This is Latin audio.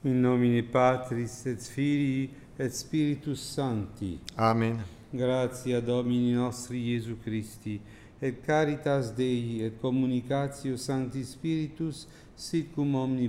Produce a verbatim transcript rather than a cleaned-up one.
In nomine Patris et Filii et Spiritus Sancti. Amen. Gratia Domini nostri Iesu Christi, et caritas Dei et communicatio Sancti Spiritus, sic cum omnibus